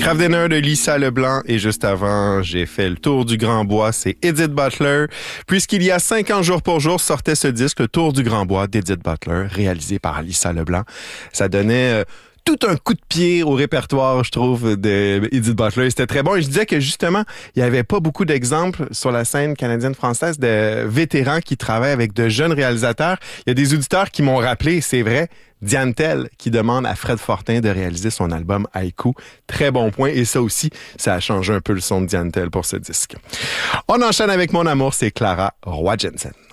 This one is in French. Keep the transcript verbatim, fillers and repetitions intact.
Craft Dinner de Lisa Leblanc et juste avant, j'ai fait le tour du Grand Bois, c'est Edith Butler. Puisqu'il y a cinquante jours pour jour sortait ce disque, le Tour du Grand Bois d'Edith Butler, réalisé par Lisa Leblanc. Ça donnait... Euh, tout un coup de pied au répertoire, je trouve, de Edith Butler. C'était très bon. Et je disais que justement, il n'y avait pas beaucoup d'exemples sur la scène canadienne-française de vétérans qui travaillent avec de jeunes réalisateurs. Il y a des auditeurs qui m'ont rappelé, c'est vrai, Diane Tell qui demande à Fred Fortin de réaliser son album Haïku. Très bon point. Et ça aussi, ça a changé un peu le son de Diane Tell pour ce disque. On enchaîne avec Mon amour, c'est Clara Roy Jensen.